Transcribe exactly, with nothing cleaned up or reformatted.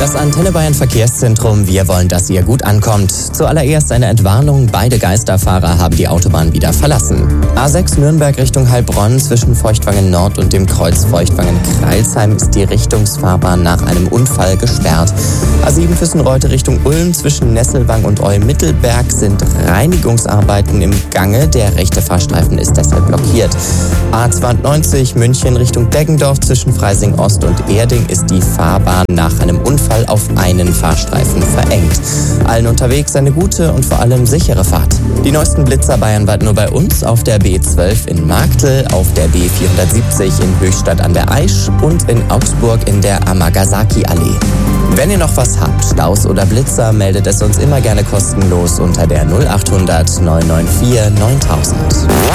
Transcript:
Das Antenne Bayern Verkehrszentrum, wir wollen, dass ihr gut ankommt. Zuallererst eine Entwarnung, beide Geisterfahrer haben die Autobahn wieder verlassen. A sechs Nürnberg Richtung Heilbronn zwischen Feuchtwangen Nord und dem Kreuz Feuchtwangen-Kreilsheim ist die Richtungsfahrbahn nach einem Unfall gesperrt. A sieben Füssenreuth Richtung Ulm zwischen Nesselwang und Eumittelberg sind Reinigungsarbeiten im Gange, der rechte Fahrstreifen ist deshalb blockiert. A zweiundneunzig München Richtung Deggendorf zwischen Freising Ost und Erding ist die Fahrbahn nach einem Unfall auf einen Fahrstreifen verengt. Allen unterwegs eine gute und vor allem sichere Fahrt. Die neuesten Blitzer bayernweit nur bei uns auf der B zwölf in Marktl, auf der B vierhundertsiebzig in Höchstadt an der Aisch und in Augsburg in der Amagasaki-Allee. Wenn ihr noch was habt, Staus oder Blitzer, meldet es uns immer gerne kostenlos unter der null achthundert neun neun vier neuntausend.